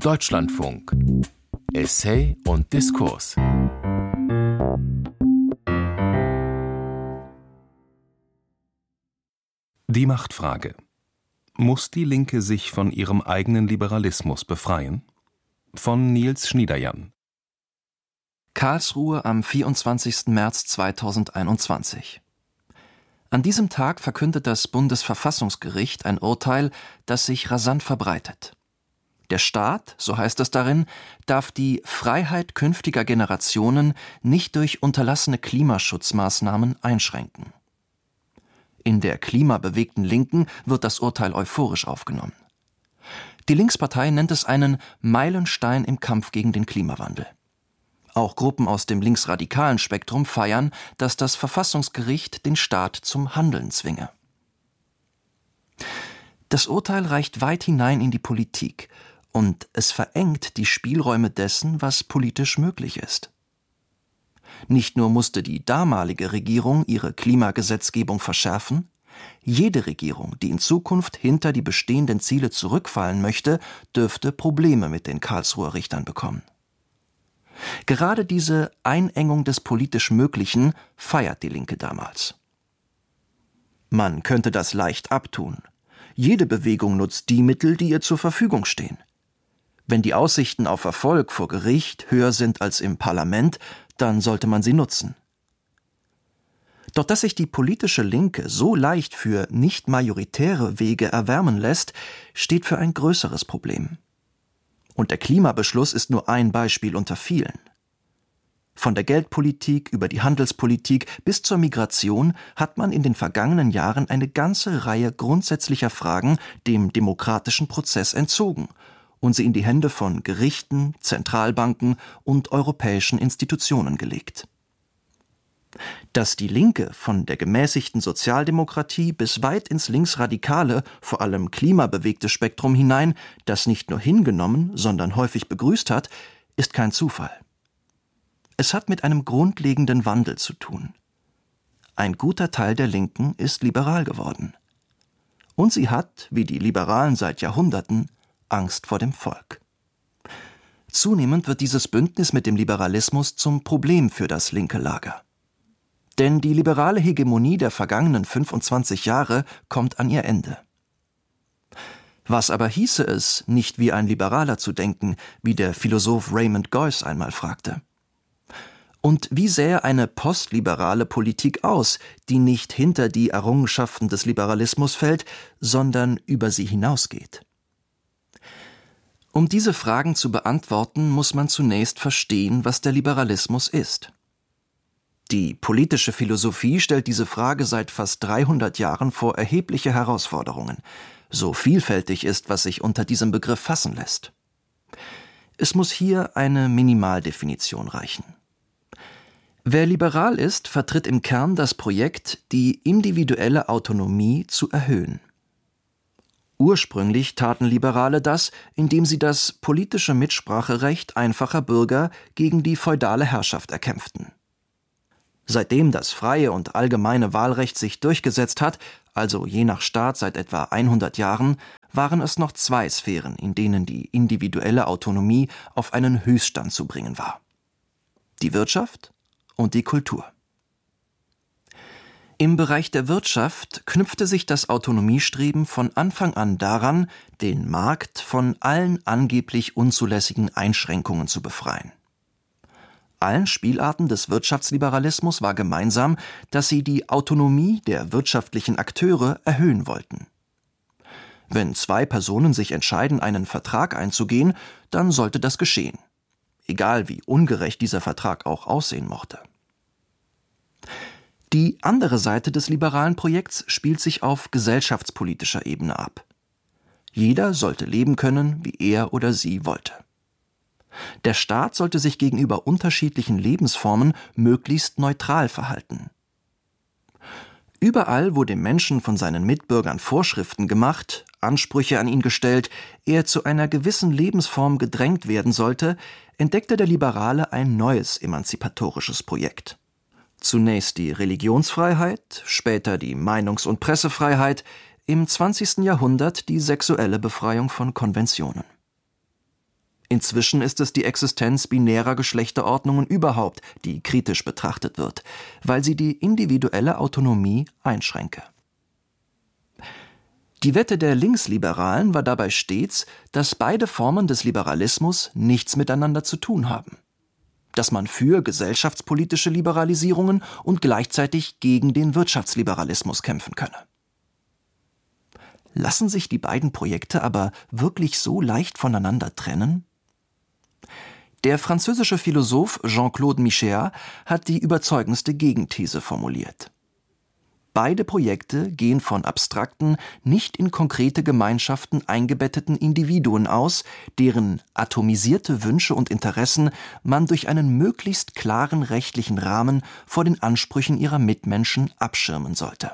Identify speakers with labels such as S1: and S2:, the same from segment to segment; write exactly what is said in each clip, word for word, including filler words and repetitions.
S1: Deutschlandfunk. Essay und Diskurs. Die Machtfrage. Muss die Linke sich von ihrem eigenen Liberalismus befreien? Von Nils Schniederjan.
S2: Karlsruhe am vierundzwanzigsten März zweitausendeinundzwanzig. An diesem Tag verkündet das Bundesverfassungsgericht ein Urteil, das sich rasant verbreitet. Der Staat, so heißt es darin, darf die Freiheit künftiger Generationen nicht durch unterlassene Klimaschutzmaßnahmen einschränken. In der klimabewegten Linken wird das Urteil euphorisch aufgenommen. Die Linkspartei nennt es einen Meilenstein im Kampf gegen den Klimawandel. Auch Gruppen aus dem linksradikalen Spektrum feiern, dass das Verfassungsgericht den Staat zum Handeln zwinge. Das Urteil reicht weit hinein in die Politik und es verengt die Spielräume dessen, was politisch möglich ist. Nicht nur musste die damalige Regierung ihre Klimagesetzgebung verschärfen, jede Regierung, die in Zukunft hinter die bestehenden Ziele zurückfallen möchte, dürfte Probleme mit den Karlsruher Richtern bekommen. Gerade diese Einengung des politisch Möglichen feiert die Linke damals. Man könnte das leicht abtun. Jede Bewegung nutzt die Mittel, die ihr zur Verfügung stehen. Wenn die Aussichten auf Erfolg vor Gericht höher sind als im Parlament, dann sollte man sie nutzen. Doch dass sich die politische Linke so leicht für nicht majoritäre Wege erwärmen lässt, steht für ein größeres Problem. Und der Klimabeschluss ist nur ein Beispiel unter vielen. Von der Geldpolitik über die Handelspolitik bis zur Migration hat man in den vergangenen Jahren eine ganze Reihe grundsätzlicher Fragen dem demokratischen Prozess entzogen und sie in die Hände von Gerichten, Zentralbanken und europäischen Institutionen gelegt. Dass die Linke von der gemäßigten Sozialdemokratie bis weit ins linksradikale, vor allem klimabewegte Spektrum hinein das nicht nur hingenommen, sondern häufig begrüßt hat, ist kein Zufall. Es hat mit einem grundlegenden Wandel zu tun. Ein guter Teil der Linken ist liberal geworden. Und sie hat, wie die Liberalen seit Jahrhunderten, Angst vor dem Volk. Zunehmend wird dieses Bündnis mit dem Liberalismus zum Problem für das linke Lager. Denn die liberale Hegemonie der vergangenen fünfundzwanzig Jahre kommt an ihr Ende. Was aber hieße es, nicht wie ein Liberaler zu denken, wie der Philosoph Raymond Geuss einmal fragte? Und wie sähe eine postliberale Politik aus, die nicht hinter die Errungenschaften des Liberalismus fällt, sondern über sie hinausgeht? Um diese Fragen zu beantworten, muss man zunächst verstehen, was der Liberalismus ist. Die politische Philosophie stellt diese Frage seit fast dreihundert Jahren vor erhebliche Herausforderungen. So vielfältig ist, was sich unter diesem Begriff fassen lässt. Es muss hier eine Minimaldefinition reichen. Wer liberal ist, vertritt im Kern das Projekt, die individuelle Autonomie zu erhöhen. Ursprünglich taten Liberale das, indem sie das politische Mitspracherecht einfacher Bürger gegen die feudale Herrschaft erkämpften. Seitdem das freie und allgemeine Wahlrecht sich durchgesetzt hat, also je nach Staat seit etwa hundert Jahren, waren es noch zwei Sphären, in denen die individuelle Autonomie auf einen Höchststand zu bringen war: die Wirtschaft und die Kultur. Im Bereich der Wirtschaft knüpfte sich das Autonomiestreben von Anfang an daran, den Markt von allen angeblich unzulässigen Einschränkungen zu befreien. Allen Spielarten des Wirtschaftsliberalismus war gemeinsam, dass sie die Autonomie der wirtschaftlichen Akteure erhöhen wollten. Wenn zwei Personen sich entscheiden, einen Vertrag einzugehen, dann sollte das geschehen, egal wie ungerecht dieser Vertrag auch aussehen mochte. Die andere Seite des liberalen Projekts spielt sich auf gesellschaftspolitischer Ebene ab. Jeder sollte leben können, wie er oder sie wollte. Der Staat sollte sich gegenüber unterschiedlichen Lebensformen möglichst neutral verhalten. Überall, wo dem Menschen von seinen Mitbürgern Vorschriften gemacht, Ansprüche an ihn gestellt, er zu einer gewissen Lebensform gedrängt werden sollte, entdeckte der Liberale ein neues emanzipatorisches Projekt. Zunächst die Religionsfreiheit, später die Meinungs- und Pressefreiheit, im zwanzigsten Jahrhundert die sexuelle Befreiung von Konventionen. Inzwischen ist es die Existenz binärer Geschlechterordnungen überhaupt, die kritisch betrachtet wird, weil sie die individuelle Autonomie einschränke. Die Wette der Linksliberalen war dabei stets, dass beide Formen des Liberalismus nichts miteinander zu tun haben. Dass man für gesellschaftspolitische Liberalisierungen und gleichzeitig gegen den Wirtschaftsliberalismus kämpfen könne. Lassen sich die beiden Projekte aber wirklich so leicht voneinander trennen? Der französische Philosoph Jean-Claude Michéa hat die überzeugendste Gegenthese formuliert. Beide Projekte gehen von abstrakten, nicht in konkrete Gemeinschaften eingebetteten Individuen aus, deren atomisierte Wünsche und Interessen man durch einen möglichst klaren rechtlichen Rahmen vor den Ansprüchen ihrer Mitmenschen abschirmen sollte.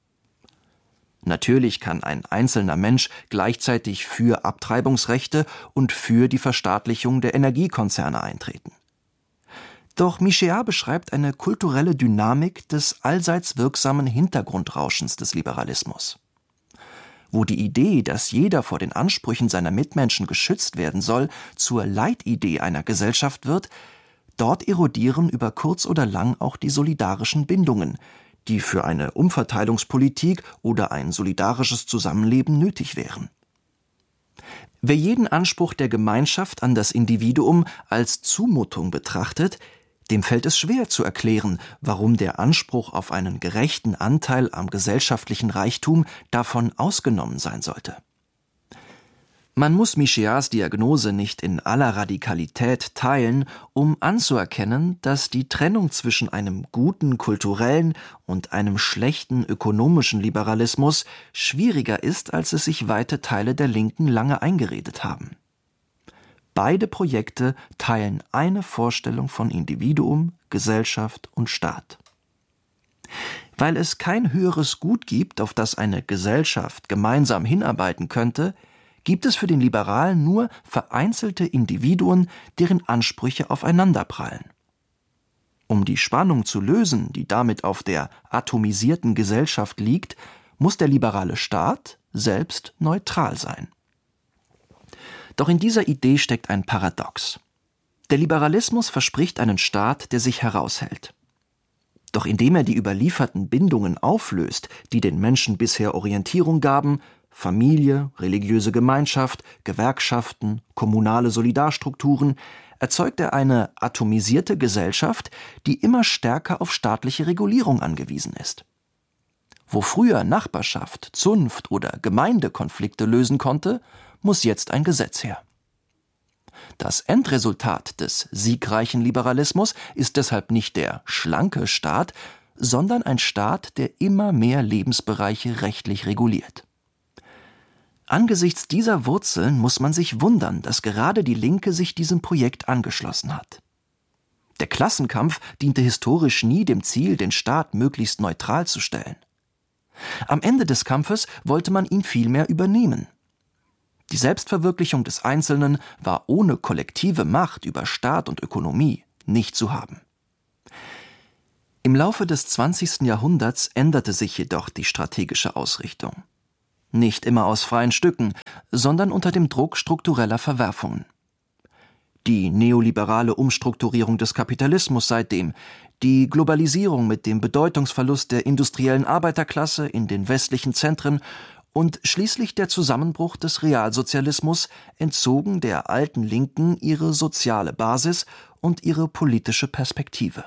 S2: Natürlich kann ein einzelner Mensch gleichzeitig für Abtreibungsrechte und für die Verstaatlichung der Energiekonzerne eintreten. Doch Michéa beschreibt eine kulturelle Dynamik des allseits wirksamen Hintergrundrauschens des Liberalismus. Wo die Idee, dass jeder vor den Ansprüchen seiner Mitmenschen geschützt werden soll, zur Leitidee einer Gesellschaft wird, dort erodieren über kurz oder lang auch die solidarischen Bindungen, die für eine Umverteilungspolitik oder ein solidarisches Zusammenleben nötig wären. Wer jeden Anspruch der Gemeinschaft an das Individuum als Zumutung betrachtet, dem fällt es schwer zu erklären, warum der Anspruch auf einen gerechten Anteil am gesellschaftlichen Reichtum davon ausgenommen sein sollte. Man muss Michéas Diagnose nicht in aller Radikalität teilen, um anzuerkennen, dass die Trennung zwischen einem guten kulturellen und einem schlechten ökonomischen Liberalismus schwieriger ist, als es sich weite Teile der Linken lange eingeredet haben. Beide Projekte teilen eine Vorstellung von Individuum, Gesellschaft und Staat. Weil es kein höheres Gut gibt, auf das eine Gesellschaft gemeinsam hinarbeiten könnte, gibt es für den Liberalen nur vereinzelte Individuen, deren Ansprüche aufeinanderprallen. Um die Spannung zu lösen, die damit auf der atomisierten Gesellschaft liegt, muss der liberale Staat selbst neutral sein. Doch in dieser Idee steckt ein Paradox. Der Liberalismus verspricht einen Staat, der sich heraushält. Doch indem er die überlieferten Bindungen auflöst, die den Menschen bisher Orientierung gaben, Familie, religiöse Gemeinschaft, Gewerkschaften, kommunale Solidarstrukturen, erzeugt er eine atomisierte Gesellschaft, die immer stärker auf staatliche Regulierung angewiesen ist. Wo früher Nachbarschaft, Zunft oder Gemeindekonflikte lösen konnte, muss jetzt ein Gesetz her. Das Endresultat des siegreichen Liberalismus ist deshalb nicht der schlanke Staat, sondern ein Staat, der immer mehr Lebensbereiche rechtlich reguliert. Angesichts dieser Wurzeln muss man sich wundern, dass gerade die Linke sich diesem Projekt angeschlossen hat. Der Klassenkampf diente historisch nie dem Ziel, den Staat möglichst neutral zu stellen. Am Ende des Kampfes wollte man ihn vielmehr übernehmen. Die Selbstverwirklichung des Einzelnen war ohne kollektive Macht über Staat und Ökonomie nicht zu haben. Im Laufe des zwanzigsten Jahrhunderts änderte sich jedoch die strategische Ausrichtung. Nicht immer aus freien Stücken, sondern unter dem Druck struktureller Verwerfungen. Die neoliberale Umstrukturierung des Kapitalismus seitdem, die Globalisierung mit dem Bedeutungsverlust der industriellen Arbeiterklasse in den westlichen Zentren und schließlich der Zusammenbruch des Realsozialismus entzogen der alten Linken ihre soziale Basis und ihre politische Perspektive.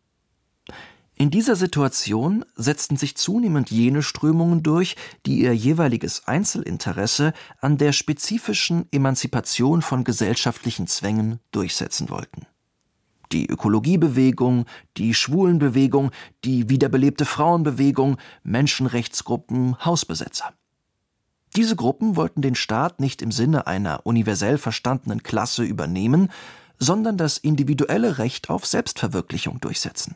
S2: In dieser Situation setzten sich zunehmend jene Strömungen durch, die ihr jeweiliges Einzelinteresse an der spezifischen Emanzipation von gesellschaftlichen Zwängen durchsetzen wollten. Die Ökologiebewegung, die Schwulenbewegung, die wiederbelebte Frauenbewegung, Menschenrechtsgruppen, Hausbesetzer. Diese Gruppen wollten den Staat nicht im Sinne einer universell verstandenen Klasse übernehmen, sondern das individuelle Recht auf Selbstverwirklichung durchsetzen.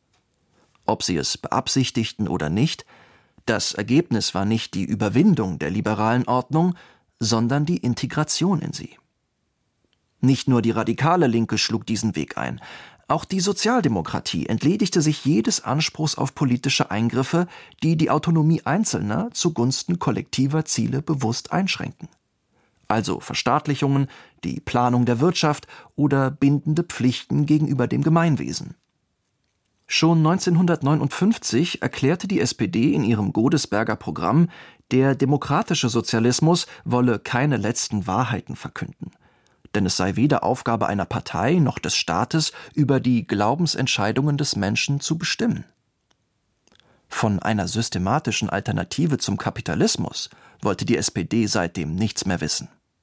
S2: Ob sie es beabsichtigten oder nicht, das Ergebnis war nicht die Überwindung der liberalen Ordnung, sondern die Integration in sie. Nicht nur die radikale Linke schlug diesen Weg ein, auch die Sozialdemokratie entledigte sich jedes Anspruchs auf politische Eingriffe, die die Autonomie Einzelner zugunsten kollektiver Ziele bewusst einschränken. also Verstaatlichungen, die Planung der Wirtschaft oder bindende Pflichten gegenüber dem Gemeinwesen. Schon neunzehnhundertneunundfünfzig erklärte die S P D in ihrem Godesberger Programm, der demokratische Sozialismus wolle keine letzten Wahrheiten verkünden. Denn es sei weder Aufgabe einer Partei noch des Staates, über die Glaubensentscheidungen des Menschen zu bestimmen. Von einer systematischen Alternative zum Kapitalismus wollte die S P D seitdem nichts mehr wissen.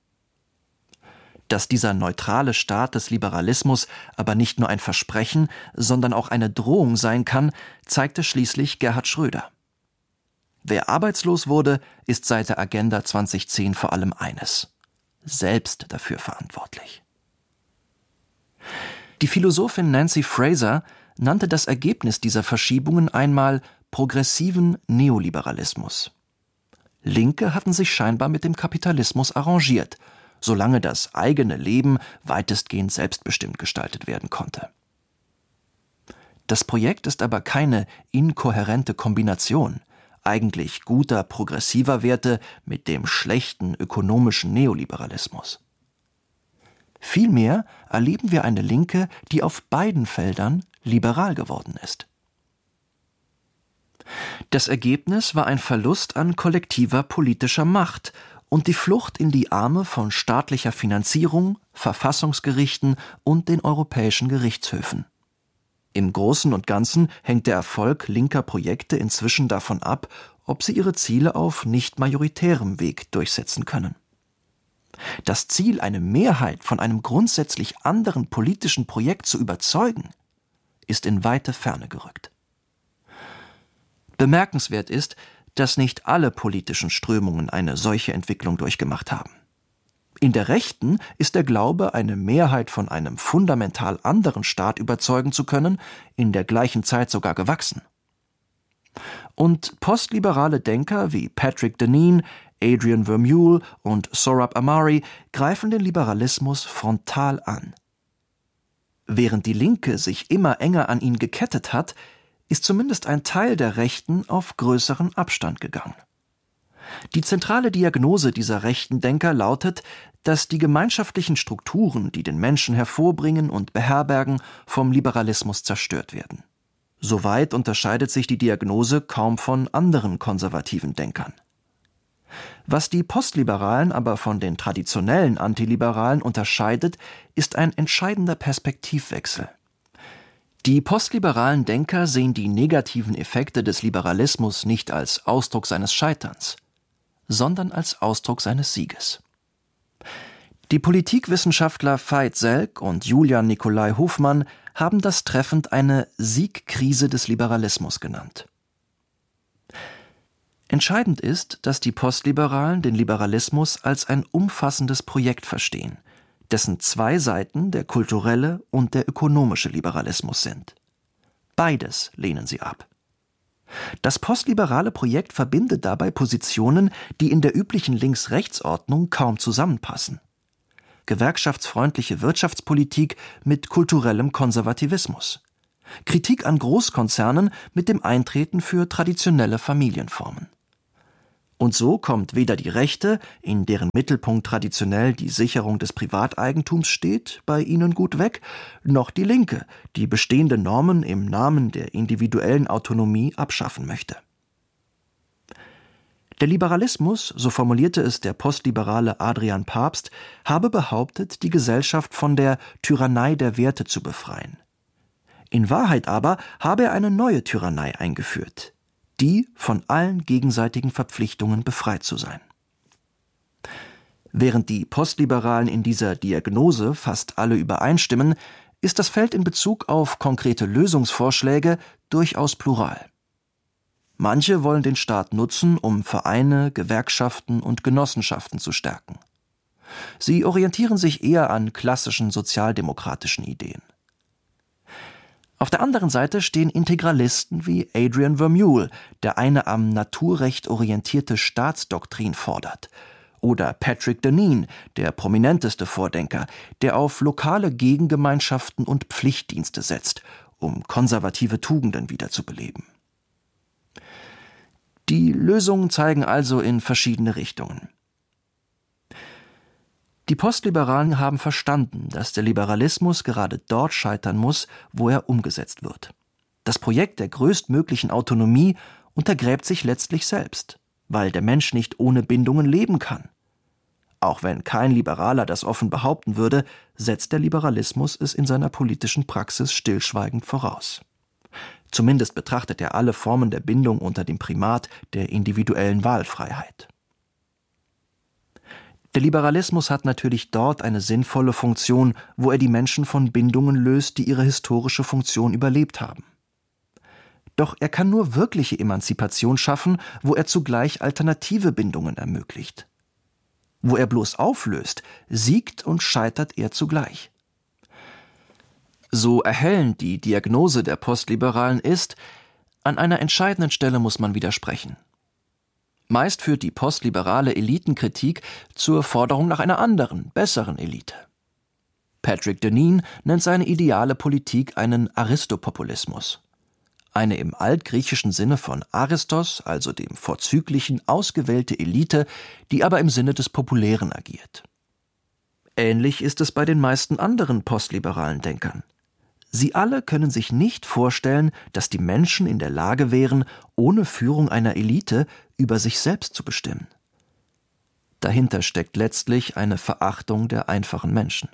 S2: Dass dieser neutrale Staat des Liberalismus aber nicht nur ein Versprechen, sondern auch eine Drohung sein kann, zeigte schließlich Gerhard Schröder. Wer arbeitslos wurde, ist seit der Agenda zweitausendzehn vor allem eines: selbst dafür verantwortlich. Die Philosophin Nancy Fraser nannte das Ergebnis dieser Verschiebungen einmal progressiven Neoliberalismus. Linke hatten sich scheinbar mit dem Kapitalismus arrangiert, solange das eigene Leben weitestgehend selbstbestimmt gestaltet werden konnte. Das Projekt ist aber keine inkohärente Kombination eigentlich guter progressiver Werte mit dem schlechten ökonomischen Neoliberalismus. Vielmehr erleben wir eine Linke, die auf beiden Feldern liberal geworden ist. Das Ergebnis war ein Verlust an kollektiver politischer Macht und die Flucht in die Arme von staatlicher Finanzierung, Verfassungsgerichten und den europäischen Gerichtshöfen. Im Großen und Ganzen hängt der Erfolg linker Projekte inzwischen davon ab, ob sie ihre Ziele auf nicht majoritärem Weg durchsetzen können. Das Ziel, eine Mehrheit von einem grundsätzlich anderen politischen Projekt zu überzeugen, ist in weite Ferne gerückt. Bemerkenswert ist, dass nicht alle politischen Strömungen eine solche Entwicklung durchgemacht haben. In der Rechten ist der Glaube, eine Mehrheit von einem fundamental anderen Staat überzeugen zu können, in der gleichen Zeit sogar gewachsen. Und postliberale Denker wie Patrick Deneen, Adrian Vermeule und Sohrab Ahmari greifen den Liberalismus frontal an. Während die Linke sich immer enger an ihn gekettet hat, ist zumindest ein Teil der Rechten auf größeren Abstand gegangen. Die zentrale Diagnose dieser rechten Denker lautet, dass die gemeinschaftlichen Strukturen, die den Menschen hervorbringen und beherbergen, vom Liberalismus zerstört werden. Soweit unterscheidet sich die Diagnose kaum von anderen konservativen Denkern. Was die Postliberalen aber von den traditionellen Antiliberalen unterscheidet, ist ein entscheidender Perspektivwechsel. Die postliberalen Denker sehen die negativen Effekte des Liberalismus nicht als Ausdruck seines Scheiterns, sondern als Ausdruck seines Sieges. Die Politikwissenschaftler Veit Selk und Julian Nikolai Hofmann haben das treffend eine Siegkrise des Liberalismus genannt. Entscheidend ist, dass die Postliberalen den Liberalismus als ein umfassendes Projekt verstehen, dessen zwei Seiten der kulturelle und der ökonomische Liberalismus sind. Beides lehnen sie ab. Das postliberale Projekt verbindet dabei Positionen, die in der üblichen Links-Rechts-Ordnung kaum zusammenpassen. Gewerkschaftsfreundliche Wirtschaftspolitik mit kulturellem Konservativismus. Kritik an Großkonzernen mit dem Eintreten für traditionelle Familienformen. Und so kommt weder die Rechte, in deren Mittelpunkt traditionell die Sicherung des Privateigentums steht, bei ihnen gut weg, noch die Linke, die bestehende Normen im Namen der individuellen Autonomie abschaffen möchte. Der Liberalismus, so formulierte es der postliberale Adrian Pabst, habe behauptet, die Gesellschaft von der Tyrannei der Werte zu befreien. In Wahrheit aber habe er eine neue Tyrannei eingeführt, die von allen gegenseitigen Verpflichtungen befreit zu sein. Während die Postliberalen in dieser Diagnose fast alle übereinstimmen, ist das Feld in Bezug auf konkrete Lösungsvorschläge durchaus plural. Manche wollen den Staat nutzen, um Vereine, Gewerkschaften und Genossenschaften zu stärken. Sie orientieren sich eher an klassischen sozialdemokratischen Ideen. Auf der anderen Seite stehen Integralisten wie Adrian Vermeule, der eine am Naturrecht orientierte Staatsdoktrin fordert, oder Patrick Deneen, der prominenteste Vordenker, der auf lokale Gegengemeinschaften und Pflichtdienste setzt, um konservative Tugenden wiederzubeleben. Die Lösungen zeigen also in verschiedene Richtungen. Die Postliberalen haben verstanden, dass der Liberalismus gerade dort scheitern muss, wo er umgesetzt wird. Das Projekt der größtmöglichen Autonomie untergräbt sich letztlich selbst, weil der Mensch nicht ohne Bindungen leben kann. Auch wenn kein Liberaler das offen behaupten würde, setzt der Liberalismus es in seiner politischen Praxis stillschweigend voraus. Zumindest betrachtet er alle Formen der Bindung unter dem Primat der individuellen Wahlfreiheit. Der Liberalismus hat natürlich dort eine sinnvolle Funktion, wo er die Menschen von Bindungen löst, die ihre historische Funktion überlebt haben. Doch er kann nur wirkliche Emanzipation schaffen, wo er zugleich alternative Bindungen ermöglicht. Wo er bloß auflöst, siegt und scheitert er zugleich. So erhellend die Diagnose der Postliberalen ist, an einer entscheidenden Stelle muss man widersprechen. Meist führt die postliberale Elitenkritik zur Forderung nach einer anderen, besseren Elite. Patrick Deneen nennt seine ideale Politik einen Aristopopulismus. Eine im altgriechischen Sinne von Aristos, also dem Vorzüglichen, ausgewählte Elite, die aber im Sinne des Populären agiert. Ähnlich ist es bei den meisten anderen postliberalen Denkern. Sie alle können sich nicht vorstellen, dass die Menschen in der Lage wären, ohne Führung einer Elite über sich selbst zu bestimmen. Dahinter steckt letztlich eine Verachtung der einfachen Menschen.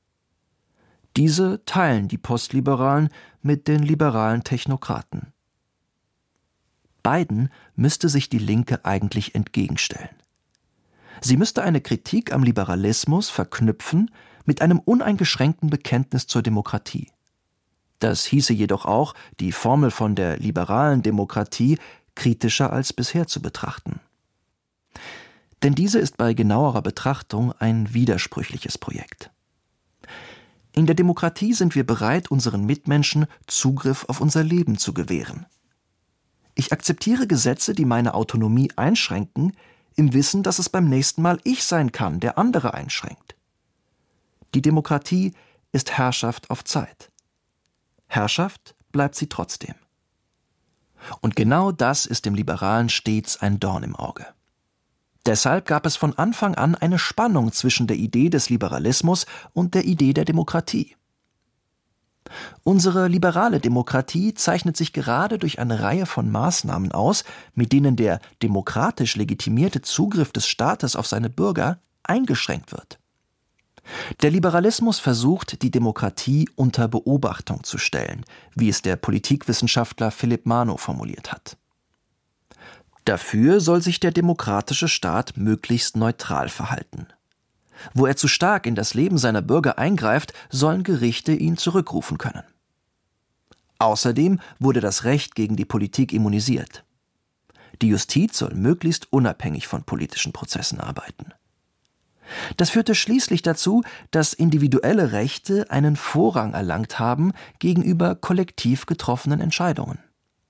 S2: Diese teilen die Postliberalen mit den liberalen Technokraten. Beiden müsste sich die Linke eigentlich entgegenstellen. Sie müsste eine Kritik am Liberalismus verknüpfen mit einem uneingeschränkten Bekenntnis zur Demokratie. Das hieße jedoch auch, die Formel von der liberalen Demokratie kritischer als bisher zu betrachten. Denn diese ist bei genauerer Betrachtung ein widersprüchliches Projekt. In der Demokratie sind wir bereit, unseren Mitmenschen Zugriff auf unser Leben zu gewähren. Ich akzeptiere Gesetze, die meine Autonomie einschränken, im Wissen, dass es beim nächsten Mal ich sein kann, der andere einschränkt. Die Demokratie ist Herrschaft auf Zeit. Herrschaft bleibt sie trotzdem. Und genau das ist dem Liberalen stets ein Dorn im Auge. Deshalb gab es von Anfang an eine Spannung zwischen der Idee des Liberalismus und der Idee der Demokratie. Unsere liberale Demokratie zeichnet sich gerade durch eine Reihe von Maßnahmen aus, mit denen der demokratisch legitimierte Zugriff des Staates auf seine Bürger eingeschränkt wird. Der Liberalismus versucht, die Demokratie unter Beobachtung zu stellen, wie es der Politikwissenschaftler Philipp Mano formuliert hat. Dafür soll sich der demokratische Staat möglichst neutral verhalten. Wo er zu stark in das Leben seiner Bürger eingreift, sollen Gerichte ihn zurückrufen können. Außerdem wurde das Recht gegen die Politik immunisiert. Die Justiz soll möglichst unabhängig von politischen Prozessen arbeiten. Das führte schließlich dazu, dass individuelle Rechte einen Vorrang erlangt haben gegenüber kollektiv getroffenen Entscheidungen.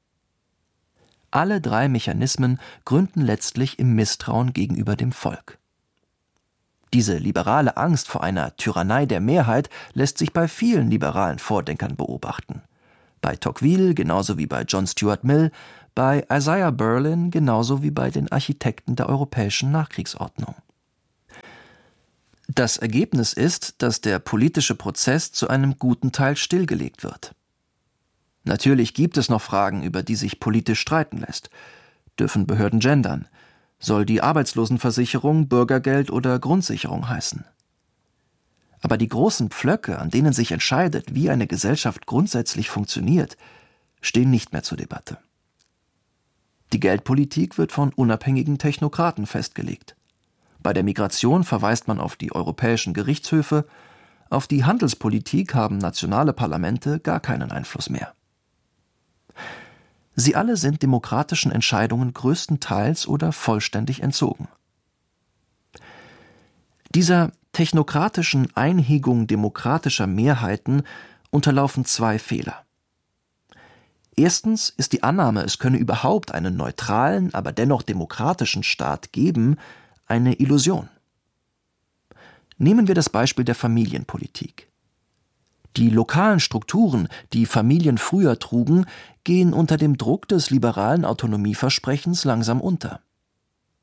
S2: Alle drei Mechanismen gründen letztlich im Misstrauen gegenüber dem Volk. Diese liberale Angst vor einer Tyrannei der Mehrheit lässt sich bei vielen liberalen Vordenkern beobachten. Bei Tocqueville genauso wie bei John Stuart Mill, bei Isaiah Berlin genauso wie bei den Architekten der europäischen Nachkriegsordnung. Das Ergebnis ist, dass der politische Prozess zu einem guten Teil stillgelegt wird. Natürlich gibt es noch Fragen, über die sich politisch streiten lässt. Dürfen Behörden gendern? Soll die Arbeitslosenversicherung Bürgergeld oder Grundsicherung heißen? Aber die großen Pflöcke, an denen sich entscheidet, wie eine Gesellschaft grundsätzlich funktioniert, stehen nicht mehr zur Debatte. Die Geldpolitik wird von unabhängigen Technokraten festgelegt. Bei der Migration verweist man auf die europäischen Gerichtshöfe, auf die Handelspolitik haben nationale Parlamente gar keinen Einfluss mehr. Sie alle sind demokratischen Entscheidungen größtenteils oder vollständig entzogen. Dieser technokratischen Einhegung demokratischer Mehrheiten unterlaufen zwei Fehler. Erstens ist die Annahme, es könne überhaupt einen neutralen, aber dennoch demokratischen Staat geben, eine Illusion. Nehmen wir das Beispiel der Familienpolitik. Die lokalen Strukturen, die Familien früher trugen, gehen unter dem Druck des liberalen Autonomieversprechens langsam unter.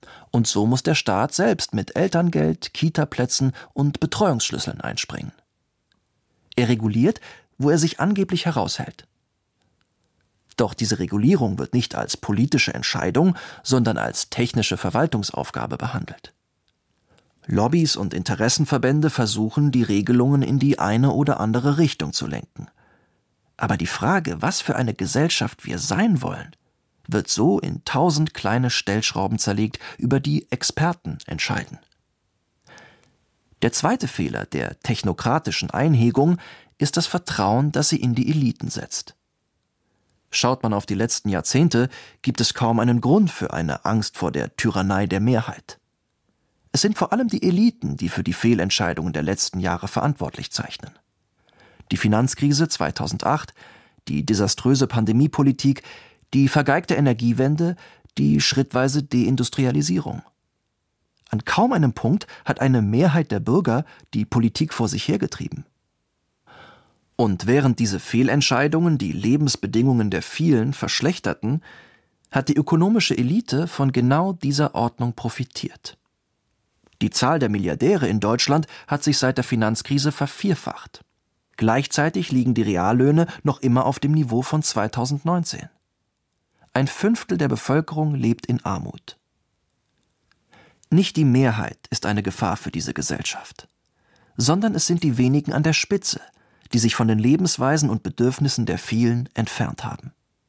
S2: Und so muss der Staat selbst mit Elterngeld, Kitaplätzen und Betreuungsschlüsseln einspringen. Er reguliert, wo er sich angeblich heraushält. Doch diese Regulierung wird nicht als politische Entscheidung, sondern als technische Verwaltungsaufgabe behandelt. Lobbys und Interessenverbände versuchen, die Regelungen in die eine oder andere Richtung zu lenken. Aber die Frage, was für eine Gesellschaft wir sein wollen, wird so in tausend kleine Stellschrauben zerlegt, über die Experten entscheiden. Der zweite Fehler der technokratischen Einhegung ist das Vertrauen, das sie in die Eliten setzt. Schaut man auf die letzten Jahrzehnte, gibt es kaum einen Grund für eine Angst vor der Tyrannei der Mehrheit. Es sind vor allem die Eliten, die für die Fehlentscheidungen der letzten Jahre verantwortlich zeichnen. Die Finanzkrise zweitausendacht, die desaströse Pandemiepolitik, die vergeigte Energiewende, die schrittweise Deindustrialisierung. An kaum einem Punkt hat eine Mehrheit der Bürger die Politik vor sich hergetrieben. Und während diese Fehlentscheidungen die Lebensbedingungen der vielen verschlechterten, hat die ökonomische Elite von genau dieser Ordnung profitiert. Die Zahl der Milliardäre in Deutschland hat sich seit der Finanzkrise vervierfacht. Gleichzeitig liegen die Reallöhne noch immer auf dem Niveau von zweitausendneunzehn. Ein Fünftel der Bevölkerung lebt in Armut. Nicht die Mehrheit ist eine Gefahr für diese Gesellschaft, sondern es sind die wenigen an der Spitze, die sich von den Lebensweisen und Bedürfnissen der vielen entfernt haben.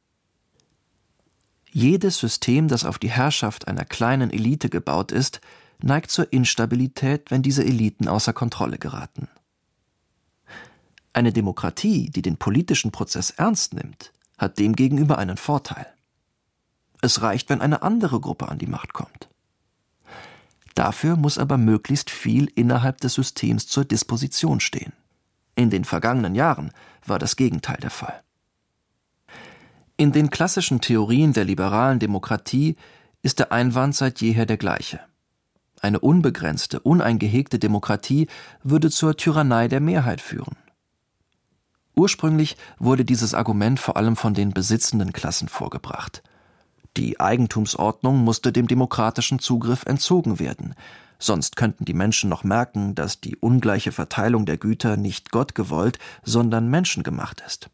S2: Jedes System, das auf die Herrschaft einer kleinen Elite gebaut ist, neigt zur Instabilität, wenn diese Eliten außer Kontrolle geraten. Eine Demokratie, die den politischen Prozess ernst nimmt, hat demgegenüber einen Vorteil. Es reicht, wenn eine andere Gruppe an die Macht kommt. Dafür muss aber möglichst viel innerhalb des Systems zur Disposition stehen. In den vergangenen Jahren war das Gegenteil der Fall. In den klassischen Theorien der liberalen Demokratie ist der Einwand seit jeher der gleiche. Eine unbegrenzte, uneingehegte Demokratie würde zur Tyrannei der Mehrheit führen. Ursprünglich wurde dieses Argument vor allem von den besitzenden Klassen vorgebracht. Die Eigentumsordnung musste dem demokratischen Zugriff entzogen werden, sonst könnten die Menschen noch merken, dass die ungleiche Verteilung der Güter nicht Gott gewollt, sondern menschengemacht ist.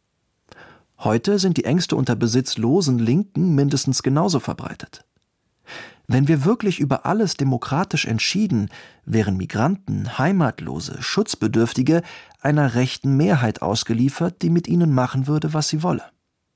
S2: Heute sind die Ängste unter besitzlosen Linken mindestens genauso verbreitet. Wenn wir wirklich über alles demokratisch entschieden, wären Migranten, Heimatlose, Schutzbedürftige einer rechten Mehrheit ausgeliefert, die mit ihnen machen würde, was sie wolle.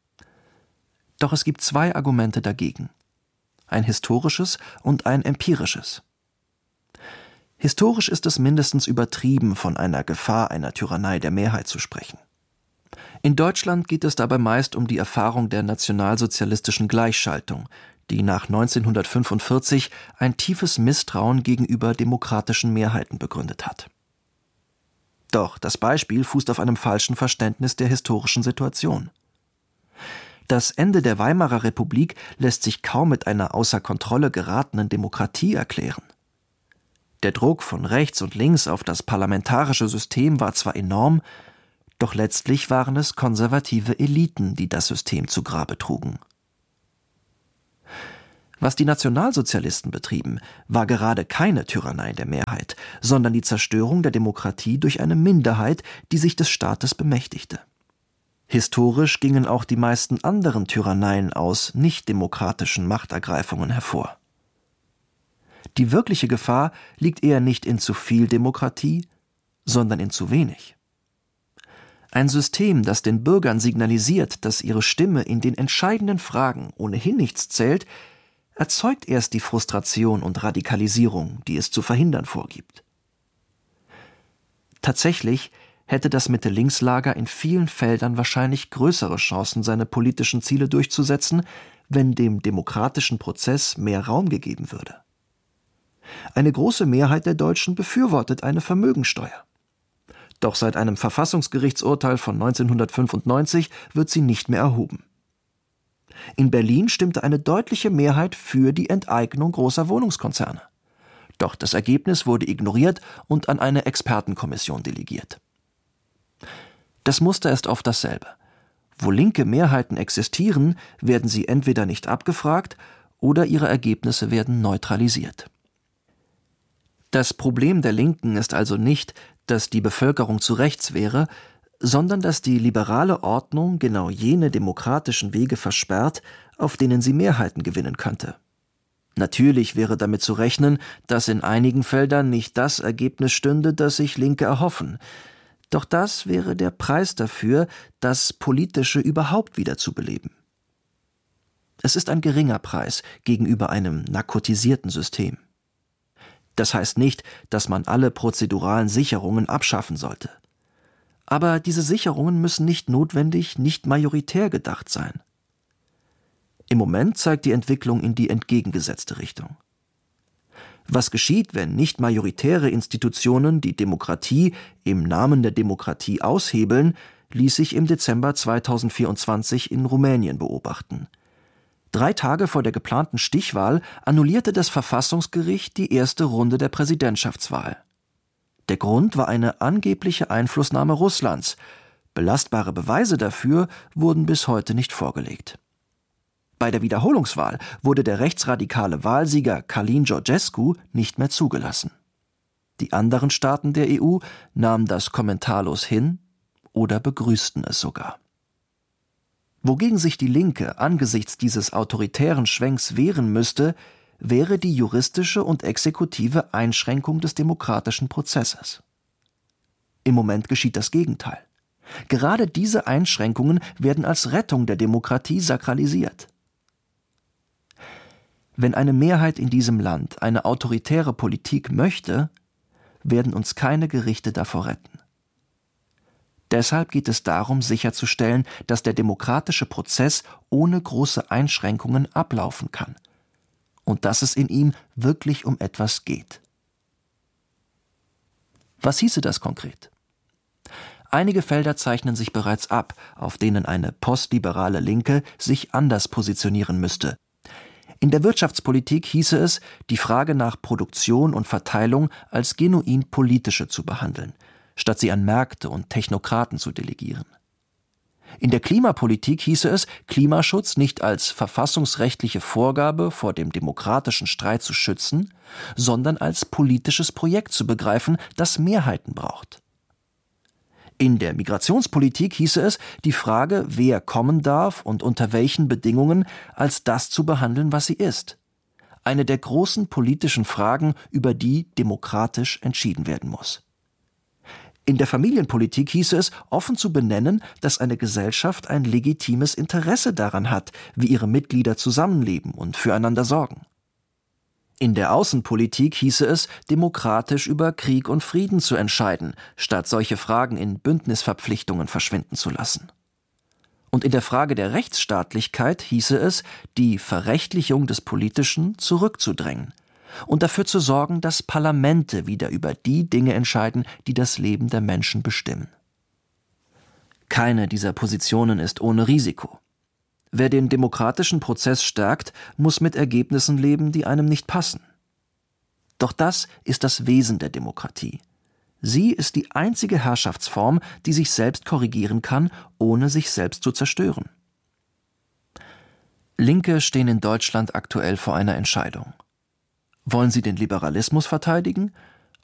S2: Doch es gibt zwei Argumente dagegen: ein historisches und ein empirisches. Historisch ist es mindestens übertrieben, von einer Gefahr einer Tyrannei der Mehrheit zu sprechen. In Deutschland geht es dabei meist um die Erfahrung der nationalsozialistischen Gleichschaltung, die nach neunzehnhundertfünfundvierzig ein tiefes Misstrauen gegenüber demokratischen Mehrheiten begründet hat. Doch das Beispiel fußt auf einem falschen Verständnis der historischen Situation. Das Ende der Weimarer Republik lässt sich kaum mit einer außer Kontrolle geratenen Demokratie erklären. Der Druck von rechts und links auf das parlamentarische System war zwar enorm, doch letztlich waren es konservative Eliten, die das System zu Grabe trugen. Was die Nationalsozialisten betrieben, war gerade keine Tyrannei der Mehrheit, sondern die Zerstörung der Demokratie durch eine Minderheit, die sich des Staates bemächtigte. Historisch gingen auch die meisten anderen Tyranneien aus nichtdemokratischen Machtergreifungen hervor. Die wirkliche Gefahr liegt eher nicht in zu viel Demokratie, sondern in zu wenig. Ein System, das den Bürgern signalisiert, dass ihre Stimme in den entscheidenden Fragen ohnehin nichts zählt, erzeugt erst die Frustration und Radikalisierung, die es zu verhindern vorgibt. Tatsächlich hätte das Mitte-Links-Lager in vielen Feldern wahrscheinlich größere Chancen, seine politischen Ziele durchzusetzen, wenn dem demokratischen Prozess mehr Raum gegeben würde. Eine große Mehrheit der Deutschen befürwortet eine Vermögensteuer. Doch seit einem Verfassungsgerichtsurteil von neunzehnhundertfünfundneunzig wird sie nicht mehr erhoben. In Berlin stimmte eine deutliche Mehrheit für die Enteignung großer Wohnungskonzerne. Doch das Ergebnis wurde ignoriert und an eine Expertenkommission delegiert. Das Muster ist oft dasselbe. Wo linke Mehrheiten existieren, werden sie entweder nicht abgefragt oder ihre Ergebnisse werden neutralisiert. Das Problem der Linken ist also nicht, dass die Bevölkerung zu rechts wäre, sondern dass die liberale Ordnung genau jene demokratischen Wege versperrt, auf denen sie Mehrheiten gewinnen könnte. Natürlich wäre damit zu rechnen, dass in einigen Feldern nicht das Ergebnis stünde, das sich Linke erhoffen. Doch das wäre der Preis dafür, das Politische überhaupt wieder zu beleben. Es ist ein geringer Preis gegenüber einem narkotisierten System. Das heißt nicht, dass man alle prozeduralen Sicherungen abschaffen sollte. Aber diese Sicherungen müssen nicht notwendig, nicht majoritär gedacht sein. Im Moment zeigt die Entwicklung in die entgegengesetzte Richtung. Was geschieht, wenn nicht majoritäre Institutionen die Demokratie im Namen der Demokratie aushebeln, ließ sich im Dezember zweitausendvierundzwanzig in Rumänien beobachten. Drei Tage vor der geplanten Stichwahl annullierte das Verfassungsgericht die erste Runde der Präsidentschaftswahl. Der Grund war eine angebliche Einflussnahme Russlands. Belastbare Beweise dafür wurden bis heute nicht vorgelegt. Bei der Wiederholungswahl wurde der rechtsradikale Wahlsieger Călin Georgescu nicht mehr zugelassen. Die anderen Staaten der E U nahmen das kommentarlos hin oder begrüßten es sogar. Wogegen sich die Linke angesichts dieses autoritären Schwenks wehren müsste, wäre die juristische und exekutive Einschränkung des demokratischen Prozesses. Im Moment geschieht das Gegenteil. Gerade diese Einschränkungen werden als Rettung der Demokratie sakralisiert. Wenn eine Mehrheit in diesem Land eine autoritäre Politik möchte, werden uns keine Gerichte davor retten. Deshalb geht es darum, sicherzustellen, dass der demokratische Prozess ohne große Einschränkungen ablaufen kann und dass es in ihm wirklich um etwas geht. Was hieße das konkret? Einige Felder zeichnen sich bereits ab, auf denen eine postliberale Linke sich anders positionieren müsste. In der Wirtschaftspolitik hieße es, die Frage nach Produktion und Verteilung als genuin politische zu behandeln, statt sie an Märkte und Technokraten zu delegieren. In der Klimapolitik hieße es, Klimaschutz nicht als verfassungsrechtliche Vorgabe vor dem demokratischen Streit zu schützen, sondern als politisches Projekt zu begreifen, das Mehrheiten braucht. In der Migrationspolitik hieße es, die Frage, wer kommen darf und unter welchen Bedingungen, als das zu behandeln, was sie ist. Eine der großen politischen Fragen, über die demokratisch entschieden werden muss. In der Familienpolitik hieße es, offen zu benennen, dass eine Gesellschaft ein legitimes Interesse daran hat, wie ihre Mitglieder zusammenleben und füreinander sorgen. In der Außenpolitik hieße es, demokratisch über Krieg und Frieden zu entscheiden, statt solche Fragen in Bündnisverpflichtungen verschwinden zu lassen. Und in der Frage der Rechtsstaatlichkeit hieße es, die Verrechtlichung des Politischen zurückzudrängen und dafür zu sorgen, dass Parlamente wieder über die Dinge entscheiden, die das Leben der Menschen bestimmen. Keine dieser Positionen ist ohne Risiko. Wer den demokratischen Prozess stärkt, muss mit Ergebnissen leben, die einem nicht passen. Doch das ist das Wesen der Demokratie. Sie ist die einzige Herrschaftsform, die sich selbst korrigieren kann, ohne sich selbst zu zerstören. Linke stehen in Deutschland aktuell vor einer Entscheidung. Wollen sie den Liberalismus verteidigen